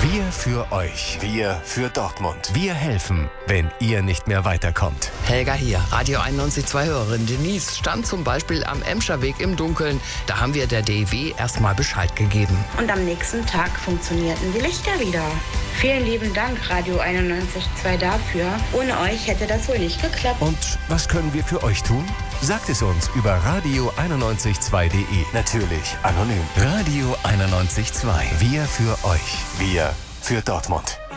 Wir für euch. Wir für Dortmund. Wir helfen, wenn ihr nicht mehr weiterkommt. Helga hier, Radio 91.2 Hörerin Denise stand zum Beispiel am Emscher Weg im Dunkeln. Da haben wir der DEW erstmal Bescheid gegeben. Und am nächsten Tag funktionierten die Lichter wieder. Vielen lieben Dank, Radio 91.2 dafür. Ohne euch hätte das wohl nicht geklappt. Und was können wir für euch tun? Sagt es uns über radio912.de. Natürlich anonym. Radio 91.2. Wir für euch. Wir für Dortmund.